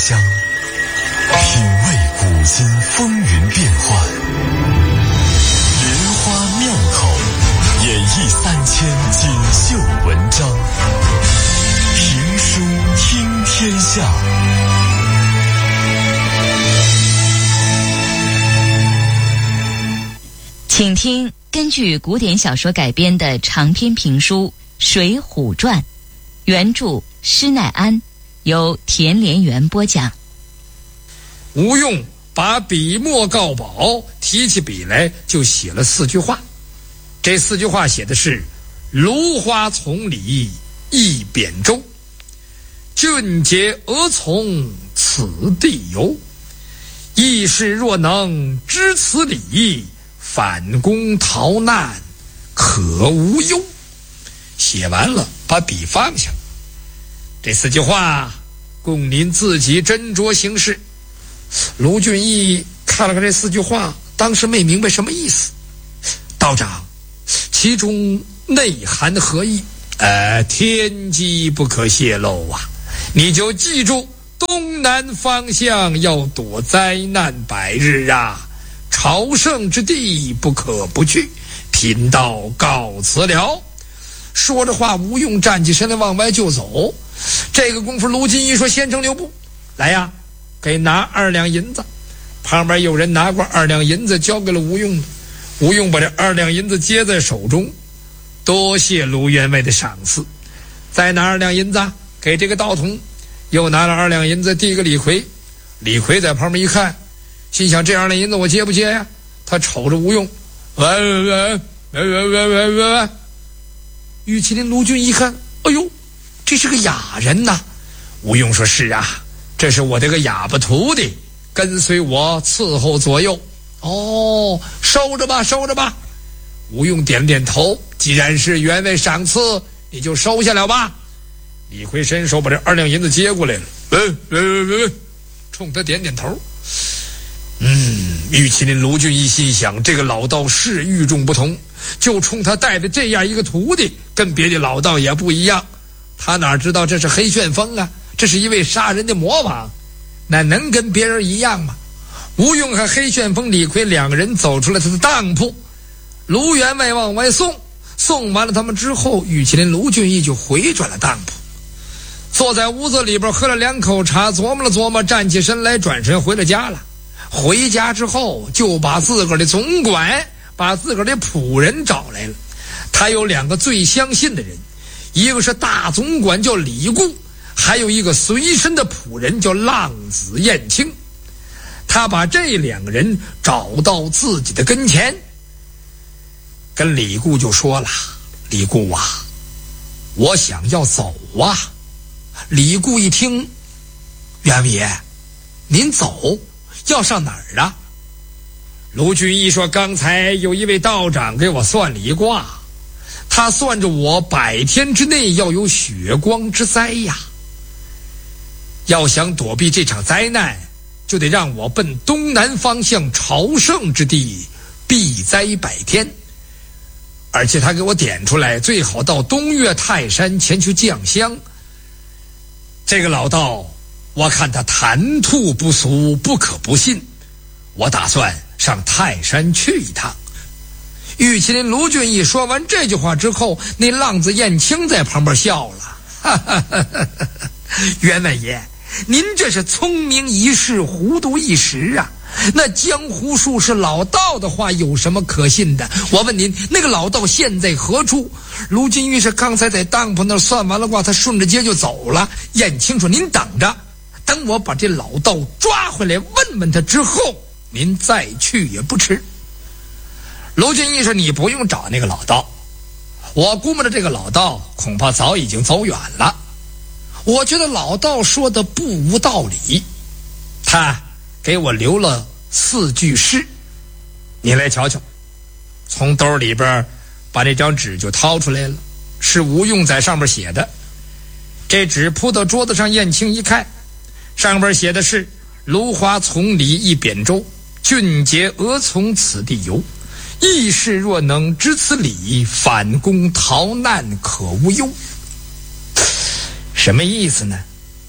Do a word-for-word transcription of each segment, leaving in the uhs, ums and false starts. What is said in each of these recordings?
乡，品味古今风云变幻，莲花妙口演绎三千锦绣文章，评书听天下。 请听根据古典小说改编的长篇评书《水浒传》，原著施耐庵，由田连元播讲。 吴用把笔墨告宝，提起笔来就写了四句话。这四句话写的是：芦花丛里一扁舟，俊杰蛾从此地游，义士若能知此理，反攻逃难可无忧。写完了，把笔放下。这四句话供您自己斟酌行事。卢俊义看了看这四句话，当时没明白什么意思。道长，其中内涵何意？呃，天机不可泄露啊！你就记住，东南方向要躲灾难百日啊！朝圣之地不可不去，贫道告辞了。说着话，吴用站起身来往外就走。这个功夫，卢俊义说：“先生留步，来呀，给拿二两银子。”旁边有人拿过二两银子交给了吴用，吴用把这二两银子接在手中，多谢卢员外的赏赐。再拿二两银子给这个道童，又拿了二两银子递给李逵。李逵在旁边一看，心想：这二两银子我接不接呀？他瞅着吴用，喂喂喂喂喂喂喂喂。玉麒麟卢俊一看，哎呦，这是个哑人呐！吴用说：“是啊，这是我这个哑巴徒弟，跟随我伺候左右。哦，收着吧，收着吧。”吴用点了点头，既然是员外赏赐，你就收下了吧。李逵伸手把这二两银子接过来了，喂喂喂喂，冲他点点头。嗯，玉麒麟卢俊义心想，这个老道是与众不同，就冲他带的这样一个徒弟，跟别的老道也不一样。他哪知道这是黑旋风啊，这是一位杀人的魔王，那能跟别人一样吗？吴用和黑旋风李逵两个人走出了他的当铺，卢员外往外送，送完了他们之后，玉麒麟卢俊义就回转了当铺，坐在屋子里边喝了两口茶，琢磨了琢磨，站起身来，转身回了家了。回家之后，就把自个儿的总管，把自个儿的仆人找来了。他有两个最相信的人，一个是大总管叫李固，还有一个随身的仆人叫浪子燕青。他把这两个人找到自己的跟前，跟李固就说了：“李固啊，我想要走啊。”李固一听：“员外爷，您走要上哪儿啊？”卢俊义说：“刚才有一位道长给我算了一卦，他算着我百天之内要有血光之灾呀。要想躲避这场灾难，就得让我奔东南方向朝圣之地，避灾百天。而且他给我点出来，最好到东岳泰山前去降香。这个老道，我看他谈吐不俗，不可不信。我打算上泰山去一趟。”玉麒麟卢俊义说完这句话之后，那浪子燕青在旁边笑了：“哈哈哈哈哈！员外爷，您这是聪明一世，糊涂一时啊！那江湖术士老道的话有什么可信的？我问您，那个老道现在何处？”卢俊义是刚才在当铺那儿算完了卦，他顺着街就走了。燕青说：“您等着，等我把这老道抓回来，问问他之后，您再去也不迟。”卢俊义说：“你不用找那个老道，我估摸着这个老道恐怕早已经走远了。我觉得老道说的不无道理，他给我留了四句诗，你来瞧瞧。”从兜里边把这张纸就掏出来了，是吴用在上面写的。这纸铺到桌子上，燕青一看，上边写的是：“芦花丛里一扁舟，俊杰蛾从此地游。义士若能知此理，反攻逃难可无忧。”什么意思呢？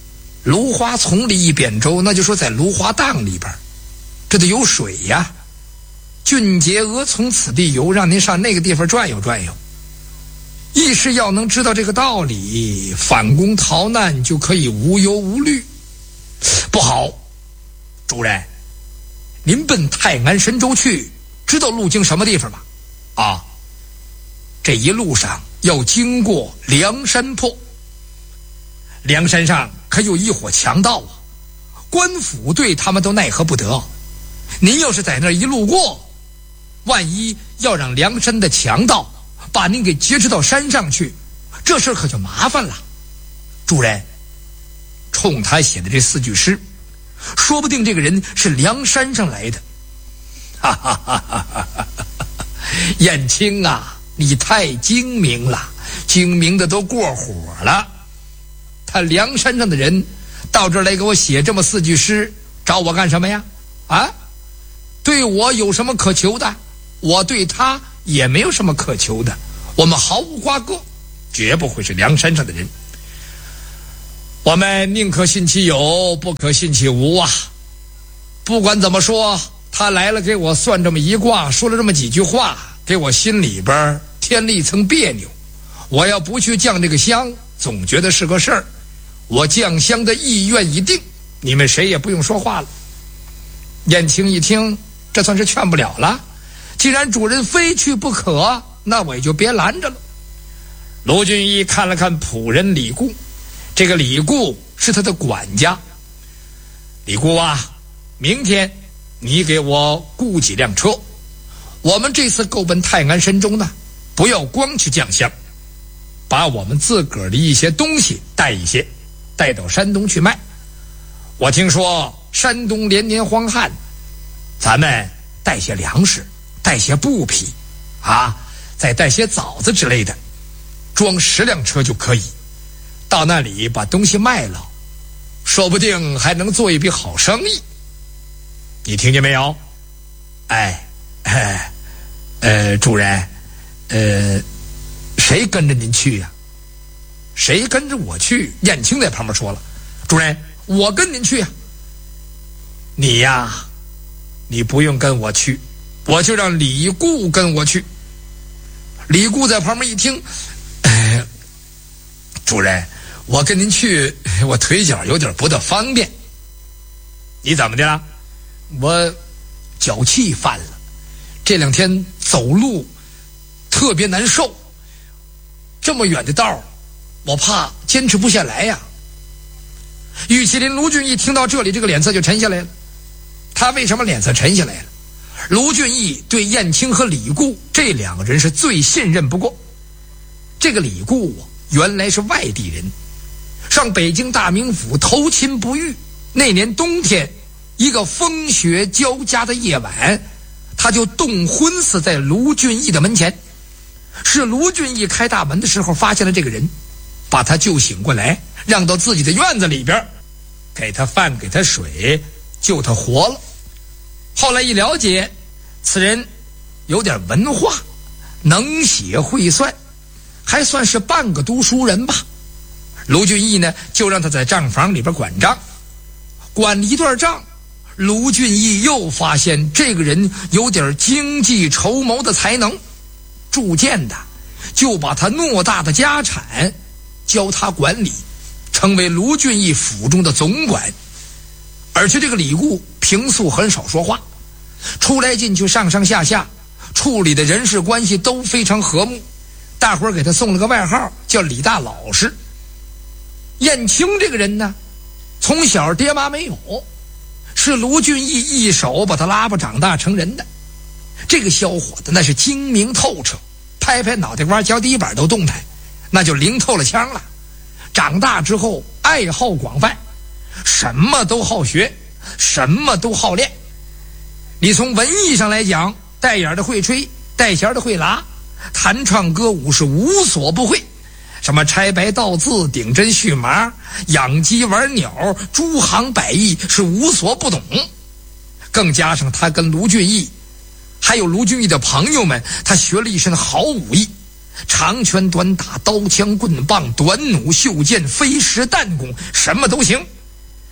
芦花丛里一扁舟，那就说在芦花荡里边，这得有水呀。俊杰俄从此地游，让您上那个地方转悠转悠。一是要能知道这个道理，反攻逃难就可以无忧无虑。不好，主人，您奔泰安神州去，知道路经什么地方吗？啊，这一路上要经过梁山坡。梁山上可有一伙强盗啊，官府对他们都奈何不得。您要是在那儿一路过，万一要让梁山的强盗把您给劫持到山上去，这事儿可就麻烦了。主人，冲他写的这四句诗，说不定这个人是梁山上来的。哈哈哈哈哈哈！燕青啊，你太精明了，精明的都过火了。他梁山上的人到这儿来给我写这么四句诗，找我干什么呀？啊，对我有什么可求的？我对他也没有什么可求的，我们毫无瓜葛，绝不会是梁山上的人。我们宁可信其有，不可信其无啊。不管怎么说，他来了给我算这么一卦，说了这么几句话，给我心里边添了一层别扭。我要不去降这个香，总觉得是个事儿。我降香的意愿已定，你们谁也不用说话了。燕青一听，这算是劝不了了。既然主人非去不可，那我也就别拦着了。卢俊义看了看仆人李固，这个李固是他的管家。李固啊，明天你给我雇几辆车，我们这次够奔泰安神州呢，不要光去降香，把我们自个儿的一些东西带一些，带到山东去卖。我听说山东连年荒旱，咱们带些粮食，带些布匹啊，再带些枣子之类的，装十辆车就可以。到那里把东西卖了，说不定还能做一笔好生意。你听见没有？哎，哎，呃，主人，呃，谁跟着您去呀？谁跟着我去？燕青在旁边说了，主人，我跟您去呀。你呀，你不用跟我去，我就让李固跟我去。李固在旁边一听，哎，主人，我跟您去，我腿脚有点不大方便。你怎么的了？我脚气犯了，这两天走路特别难受，这么远的道我怕坚持不下来呀。玉麒麟卢俊义听到这里，这个脸色就沉下来了。他为什么脸色沉下来了？卢俊义对燕青和李固这两个人是最信任不过。这个李固啊，原来是外地人，上北京大名府投亲不遇。那年冬天，一个风雪交加的夜晚，他就冻昏死在卢俊义的门前。是卢俊义开大门的时候发现了这个人，把他救醒过来，让到自己的院子里边，给他饭给他水，救他活了。后来一了解，此人有点文化，能写会算，还算是半个读书人吧。卢俊义呢，就让他在账房里边管账。管了一段账，卢俊义又发现这个人有点经济筹谋的才能，逐渐的就把他偌大的家产交他管理，成为卢俊义府中的总管。而且这个李固平素很少说话，出来进去上上下下处理的人事关系都非常和睦，大伙儿给他送了个外号叫李大老实。燕青这个人呢，从小爹妈没有，是卢俊义一手把他拉巴长大成人的。这个小伙子那是精明透彻，拍拍脑袋瓜脚底板都动弹，那就灵透了枪了。长大之后爱好广泛，什么都好学，什么都好练。你从文艺上来讲，带眼的会吹，带弦的会拉，弹唱歌舞是无所不会。什么拆白倒字、顶针续麻、养鸡玩鸟，诸行百艺是无所不懂。更加上他跟卢俊义还有卢俊义的朋友们，他学了一身好武艺，长拳短打、刀枪棍棒、短弩绣剑、飞石弹弓，什么都行。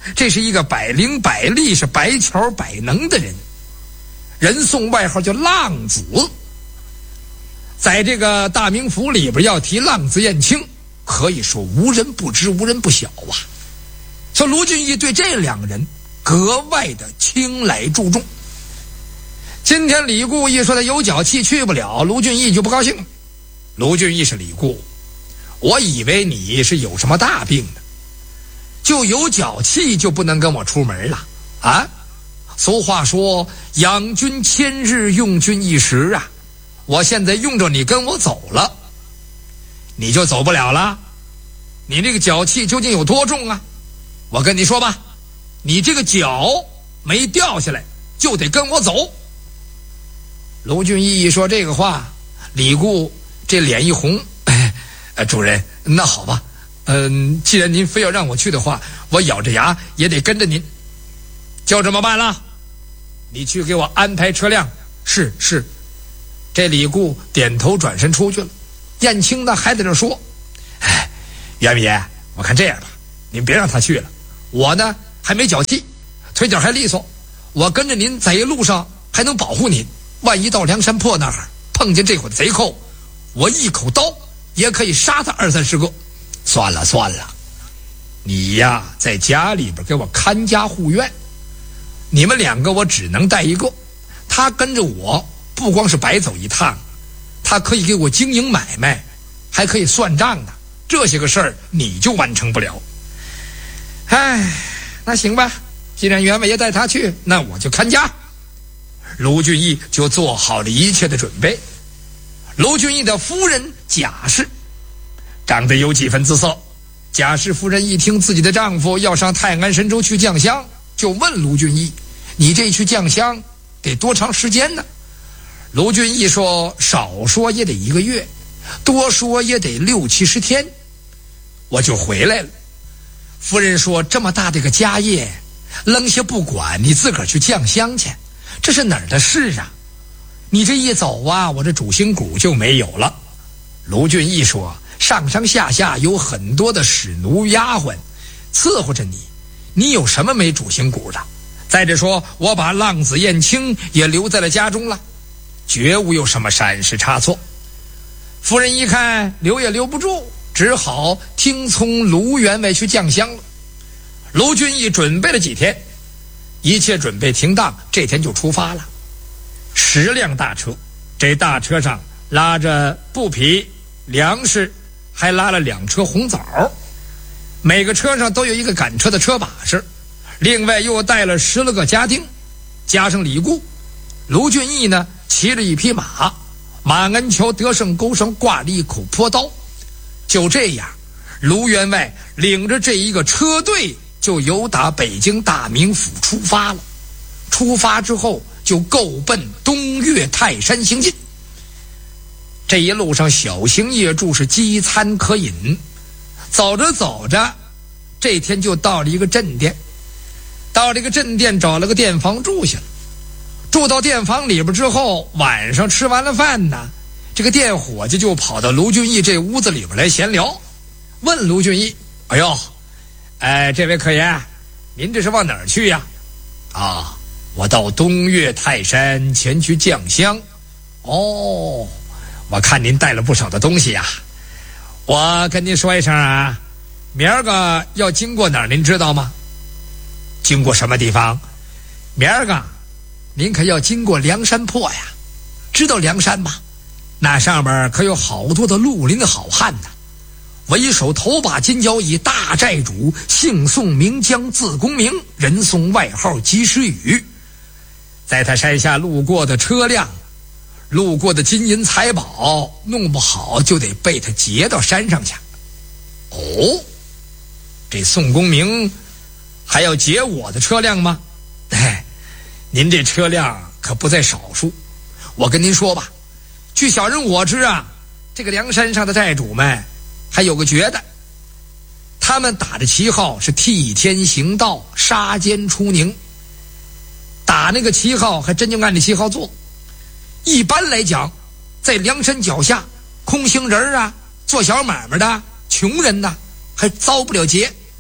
这是一个百灵百力、是百巧百能的人，人送外号叫浪子。在这个大名府里边要提浪子燕青，可以说无人不知无人不晓啊。所以卢俊义对这两个人格外的青睐注重。今天李固一说他有脚气去不了，卢俊义就不高兴了。卢俊义是李固，我以为你是有什么大病呢，就有脚气就不能跟我出门了啊？俗话说养君千日用君一时啊，我现在用着你跟我走了，你就走不了了。你这个脚气究竟有多重啊？我跟你说吧，你这个脚没掉下来就得跟我走。卢俊义一说这个话，李固这脸一红，哎，主人，那好吧，嗯，既然您非要让我去的话，我咬着牙也得跟着您。就这么办了，你去给我安排车辆。是是。这李固点头转身出去了。燕青呢还在这说，哎，袁爷，我看这样吧，您别让他去了，我呢还没脚气，腿脚还利索，我跟着您在一路上还能保护您，万一到梁山泊那儿碰见这伙贼寇，我一口刀也可以杀他二三十个。算了算了，你呀在家里边给我看家护院，你们两个我只能带一个，他跟着我不光是白走一趟，他可以给我经营买卖，还可以算账的，这些个事儿你就完成不了。唉，那行吧，既然袁伟爷带他去，那我就看家。卢俊义就做好了一切的准备。卢俊义的夫人贾氏长得有几分姿色，贾氏夫人一听自己的丈夫要上泰安神州去降香，就问卢俊义，你这去降香得多长时间呢？卢俊义说，少说也得一个月，多说也得六七十天，我就回来了。夫人说，这么大的个家业扔下不管，你自个儿去降香去，这是哪儿的事啊？你这一走啊，我这主心骨就没有了。卢俊义说，上上下下有很多的使奴丫鬟伺候着你，你有什么没主心骨的？再者说，我把浪子燕青也留在了家中了，绝无有什么闪失差错。夫人一看留也留不住，只好听从卢员外去降香了。卢俊义准备了几天，一切准备停当，这天就出发了。十辆大车，这大车上拉着布匹、粮食，还拉了两车红枣，每个车上都有一个赶车的车把式，另外又带了十来个家丁，加上李固。卢俊义呢骑着一匹马，马鞍桥得胜钩上挂了一口坡刀。就这样，卢员外领着这一个车队就由打北京大名府出发了。出发之后就够奔东岳泰山行进。这一路上小行夜住，是饥餐可饮。走着走着，这天就到了一个镇店，到这个镇店找了个店房住下了。住到店房里边之后，晚上吃完了饭呢，这个店伙计就跑到卢俊义这屋子里边来闲聊，问卢俊义，哎呦，哎，这位客爷，您这是往哪儿去呀？啊，我到东岳泰山前去降香。哦，我看您带了不少的东西呀。我跟您说一声啊，明儿个要经过哪儿您知道吗？经过什么地方？明儿个您可要经过梁山泊呀。知道梁山吗？那上面可有好多的绿林好汉呢。为首头把金角椅大寨主，姓宋名江，字公明，人送外号及时雨。在他山下路过的车辆，路过的金银财宝，弄不好就得被他劫到山上去。哦，这宋公明还要劫我的车辆吗？哎，您这车辆可不在少数。我跟您说吧，据小人我知啊，这个梁山上的寨主们还有个绝的，他们打的旗号是替天行道，杀奸除宁。打那个旗号还真就按着旗号做。一般来讲，在梁山脚下，空行人啊，做小买卖的穷人呐，还遭不了劫。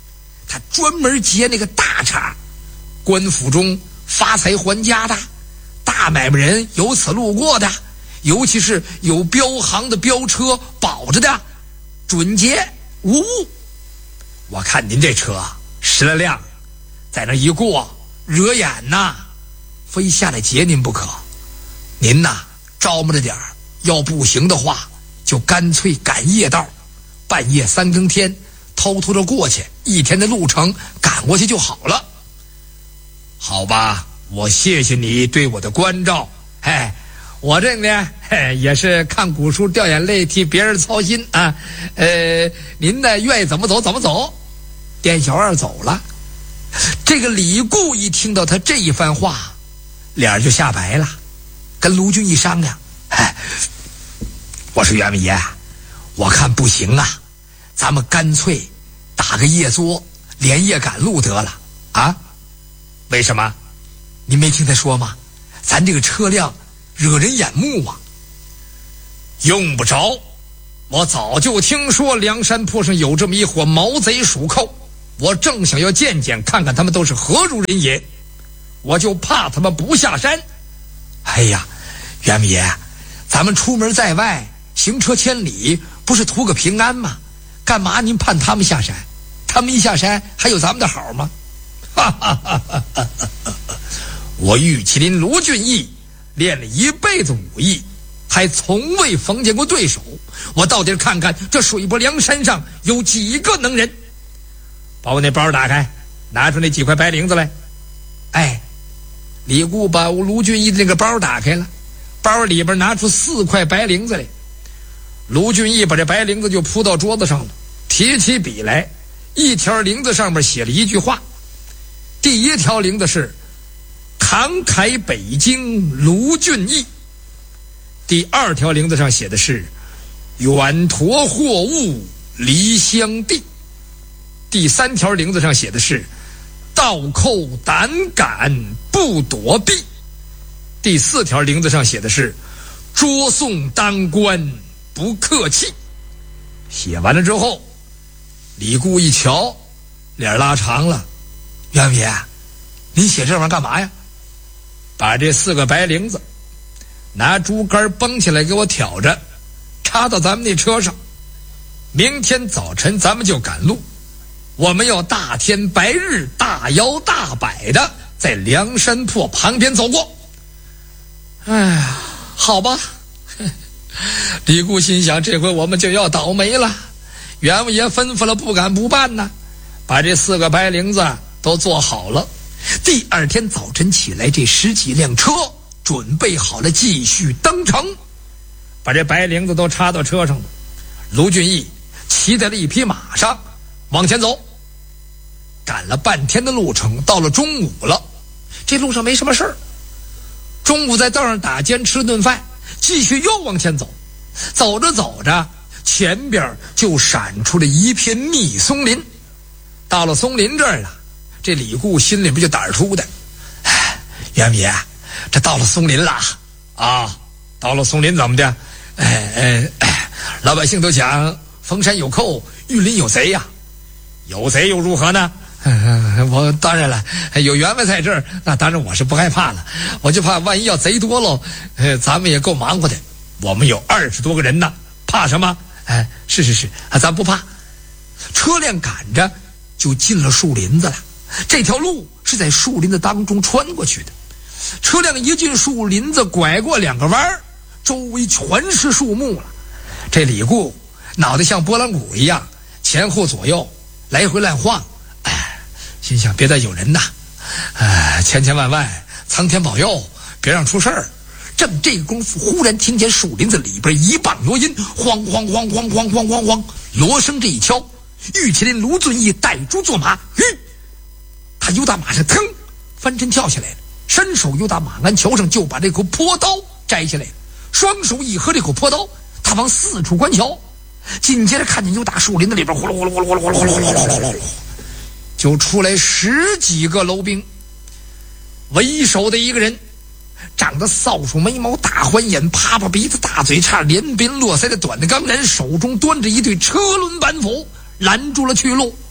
他专门劫那个大茬，官府中发财还家的，大买卖人由此路过的，尤其是有标行的标车保着的，准劫无误。我看您这车十来辆在那一过，惹眼呐，非下来劫您不可。您呐招摸着点儿，要不行的话就干脆赶夜道，半夜三更天偷偷的过去，一天的路程赶过去就好了。好吧，我谢谢你对我的关照。哎，我这个呢，嘿，也是看古书掉眼泪，替别人操心啊。呃，您呢愿意怎么走怎么走。店小二走了。这个李固一听到他这一番话，脸就吓白了，跟卢俊义商量，哎，我说袁伟爷，我看不行啊，咱们干脆打个夜作，连夜赶路得了啊。为什么？你没听他说吗？咱这个车辆惹人眼目啊。用不着，我早就听说梁山坡上有这么一伙毛贼鼠寇，我正想要见见看看他们都是何如人也，我就怕他们不下山。哎呀，袁伟爷，咱们出门在外，行车千里，不是图个平安吗？干嘛您盼他们下山？他们一下山还有咱们的好吗？哈哈哈哈哈哈！我玉麒麟卢俊义练了一辈子武艺，还从未逢见过对手，我到底看看这水泊梁山上有几个能人。把我那包打开，拿出那几块白绫子来。哎，李固把卢俊义的那个包打开了，包里边拿出四块白绫子来。卢俊义把这白绫子就铺到桌子上了，提起笔来，一条绫子上面写了一句话。第一条绫子是慷慨北京卢俊义，第二条绫子上写的是远驮货物离乡地，第三条绫子上写的是倒扣胆敢不躲避，第四条绫子上写的是捉送当官不客气。写完了之后，李固一瞧，脸拉长了。袁伟爷，您写这玩意儿干嘛呀？把这四个白绫子拿竹竿绷起来给我挑着，插到咱们那车上。明天早晨咱们就赶路，我们要大天白日大摇大摆的在梁山泊旁边走过。哎呀，好吧。李固心想，这回我们就要倒霉了。袁伟爷吩咐了，不敢不办呢，把这四个白绫子都做好了。第二天早晨起来，这十几辆车准备好了，继续登城，把这白绫子都插到车上了。卢俊义骑在了一匹马上往前走，赶了半天的路程，到了中午了。这路上没什么事儿，中午在道上打尖吃顿饭，继续又往前走。走着走着，前边就闪出了一片密松林。到了松林这儿了，这李固心里边就胆儿出的。袁伟爷，这到了松林了啊！到了松林怎么的？哎哎哎，老百姓都讲逢山有寇，遇林有贼呀、啊。有贼又如何呢？我当然了，有员外在这儿，那当然我是不害怕了。我就怕万一要贼多喽，呃，咱们也够忙活的。我们有二十多个人呢，怕什么？哎，是是是，啊，咱不怕。车辆赶着就进了树林子了。这条路是在树林子当中穿过去的。车辆一进树林子，拐过两个弯，周围全是树木了。这李固脑袋像拨浪鼓一样，前后左右来回乱晃。哎，心想别再有人呐，哎，千千万万苍天保佑，别让出事儿。正这个功夫，忽然听见树林子里边一棒锣音，晃晃晃晃晃晃晃晃，锣声这一敲，玉麒麟卢俊义带猪坐马，吁，他由打马上腾翻身跳下来了，伸手由打马鞍桥上就把这口坡刀摘下来了，双手一合这口坡刀，他往四处观瞧，紧接着看见由打树林子里边呼噜呼噜呼噜呼噜呼噜呼噜呼噜呼噜，就出来十几个楼兵，为首的一个人长得扫帚眉毛大环眼趴趴鼻子大嘴叉连鬓络腮的短的钢人，手中端着一对车轮板斧拦住了去路。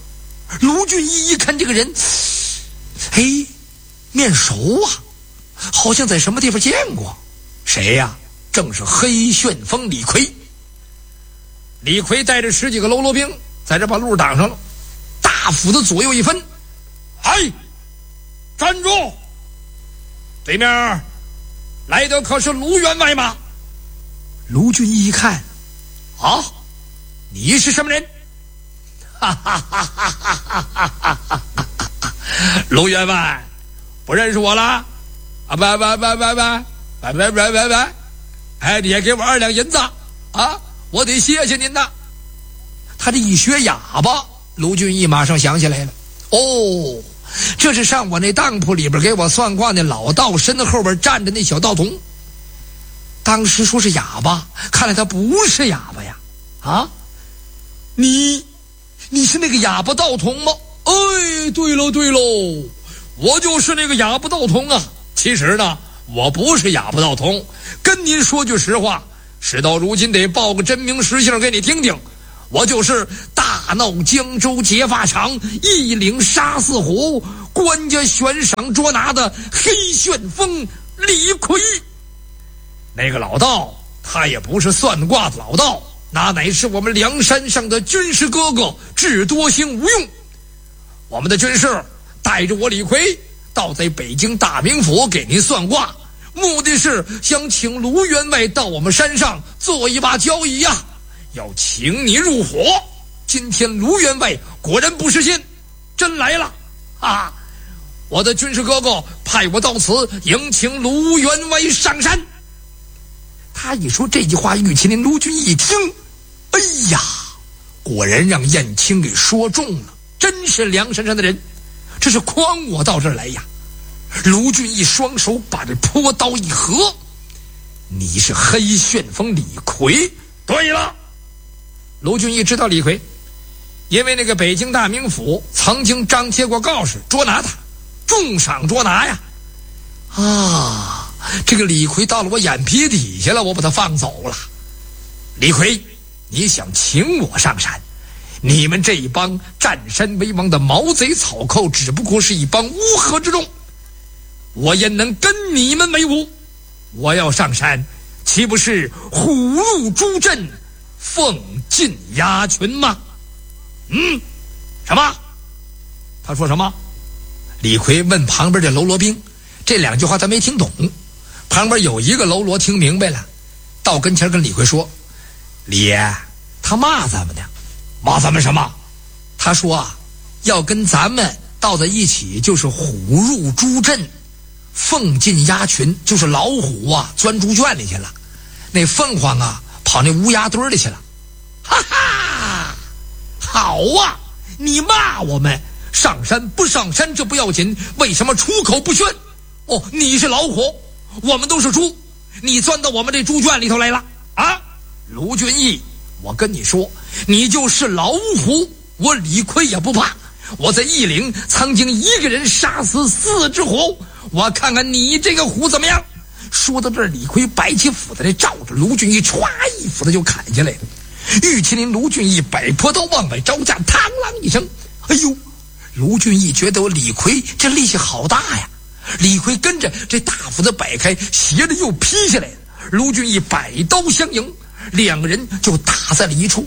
卢俊义一看这个人，嘿，面熟啊，好像在什么地方见过。谁呀？正是黑旋风李逵。李逵带着十几个喽啰兵在这把路挡上了，大斧子左右一分，哎，站住！对面来的可是卢员外吗？卢俊义一看，啊，你是什么人？哈哈哈哈哈哈哈哈！卢员外，不认识我了？啊，拜拜拜拜拜拜拜拜拜拜！哎，你也给我二两银子啊！我得谢谢您呐。他这一学哑巴，卢俊义马上想起来了，哦，这是上我那当铺里边给我算卦那老道身后边站着那小道童。当时说是哑巴，看来他不是哑巴呀。啊，你你是那个哑巴道童吗？哎，对喽对喽，我就是那个哑巴道童啊。其实呢，我不是哑巴道童，跟您说句实话，事到如今得报个真名实姓给你听听。我就是大闹江州劫法场，一领杀四虎，官家悬赏捉拿的黑旋风李逵。那个老道他也不是算卦的老道，那乃是我们梁山上的军师哥哥，智多星吴用。我们的军师带着我李逵到在北京大名府给您算卦，目的是想请卢员外到我们山上做一把交椅呀、啊，要请你入伙。今天卢员外果然不失信，真来了啊！我的军师哥哥派我到此迎请卢员外上山。他一说这句话，玉麒麟卢俊义一听，哎呀，果然让燕青给说中了，真是梁山上的人，这是诓我到这儿来呀。卢俊义双手把这坡刀一合，你是黑旋风李逵。对了，卢俊义知道李逵，因为那个北京大名府曾经张贴过告示捉拿他，重赏捉拿呀。啊，这个李逵到了我眼皮底下了，我把他放走了。李逵，你想请我上山，你们这一帮占山为王的毛贼草寇只不过是一帮乌合之众，我焉能跟你们为伍？我要上山，岂不是虎入猪阵，凤进鸭群吗？嗯，什么？他说什么？李逵问旁边的喽啰兵，这两句话他没听懂。旁边有一个喽啰听明白了，到跟前跟李逵说：“李爷，他骂咱们呢。骂咱们什么？他说啊，要跟咱们到在一起，就是虎入猪阵，凤进鸭群，就是老虎啊钻猪圈里去了，那凤凰啊跑那乌鸦堆里去了。哈哈，好啊，你骂我们上山不上山这不要紧，为什么出口不宣？哦，你是老虎，我们都是猪，你钻到我们这猪圈里头来了啊！卢俊义，我跟你说，你就是老虎，我李逵也不怕。我在义岭曾经一个人杀死四只虎，我看看你这个虎怎么样。说到这儿，李逵摆起斧子来，照着卢俊义歘一斧子就砍下来了。玉麒麟卢俊义摆坡刀往外招架，嘡啷一声，哎呦！卢俊义觉得我李逵这力气好大呀，李逵跟着这大斧子摆开，斜着又劈下来了。卢俊义摆刀相迎，两个人就打在了一处，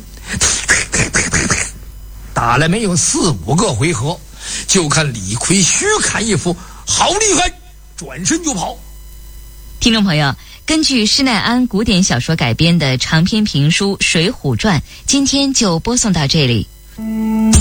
打了没有四五个回合，就看李逵虚砍一斧，好厉害，转身就跑。 听众朋友，根据施耐庵古典小说改编的长篇评书《水浒传》，今天就播送到这里。